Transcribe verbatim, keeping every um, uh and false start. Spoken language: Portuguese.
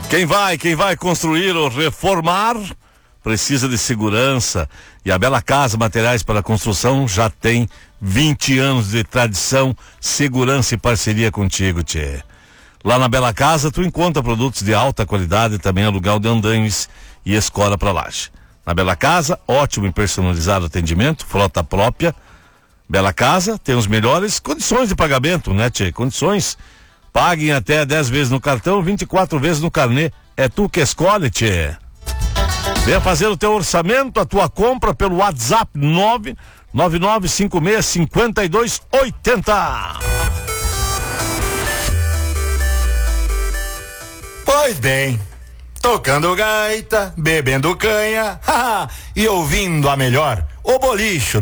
Quem vai, quem vai construir ou reformar precisa de segurança. E a Bela Casa Materiais para Construção já tem vinte anos de tradição, segurança e parceria contigo, tchê. Lá na Bela Casa tu encontra produtos de alta qualidade e também aluguel de andames e escola para laje. Na Bela Casa, ótimo e personalizado atendimento, frota própria. Bela Casa tem as melhores condições de pagamento, né, tchê? Condições. Paguem até dez vezes no cartão, vinte e quatro vezes no carnê. É tu que escolhe, tchê. Venha fazer o teu orçamento, a tua compra pelo WhatsApp nove nove nove cinco seis cinco dois oito zero. Pois bem, tocando gaita, bebendo canha, haha, e ouvindo a melhor, o bolicho